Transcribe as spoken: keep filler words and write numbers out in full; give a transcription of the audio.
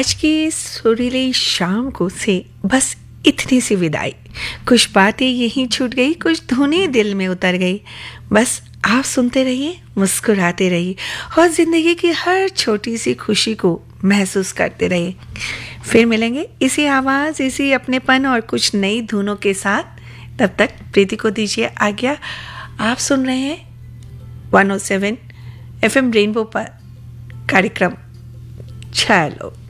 आज की सुरीली शाम को से बस इतनी सी विदाई। कुछ बातें यहीं छूट गई, कुछ धुनें दिल में उतर गई। बस आप सुनते रहिए, मुस्कुराते रहिए और जिंदगी की हर छोटी सी खुशी को महसूस करते रहिए। फिर मिलेंगे इसी आवाज़, इसी अपनेपन और कुछ नई धुनों के साथ। तब तक प्रीति को दीजिए आज्ञा। आप सुन रहे हैं one O seven F M rainbow पर कार्यक्रम चलो।